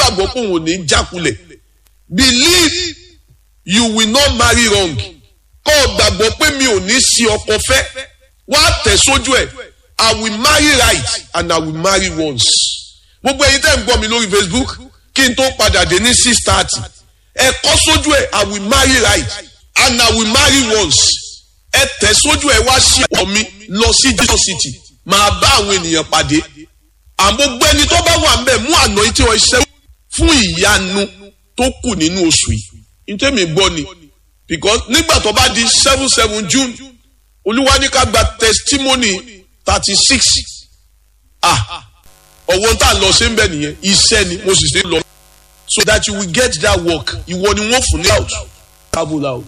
gbàgbọ́ pé òun ò ní jákulẹ̀. Believe you will not marry wrong. Kọ́ gbàgbọ́ pé mi ò ní sí ọkọ fẹ́. Wá tẹ̀ sójú ẹ̀. I will marry right and I will marry once. Gbogbo ẹ̀yin tẹ́ ń gbọ́ mi lórí Facebook kí n tó padà dé ní 6:30. Ẹ kọ́ sójú ẹ̀ I will marry right and I will marry once. Ẹ tẹ̀ sójú ẹ̀ wá sí ọ̀pọ̀ mi lọ sí Jesus City. Màá bá àwọn ènìyàn pàdé. Àmọ́ gbẹ́ni tó bá wà ń bẹ̀ mú àná tí wọ́n ṣe fún ìyanu tó kù nínú oṣù yìí. Ntẹ́mi gbọ́ ni because nígbà tó bá di 7 June Olúwa ní ká gba testimony 36. Ọ̀wọ́n tá a lọ sí ń bẹ̀ nìyẹn iṣẹ́ ni mo sì ṣe lọ so that you will get that work ìwọ ni wọ́n fún ní out travel out.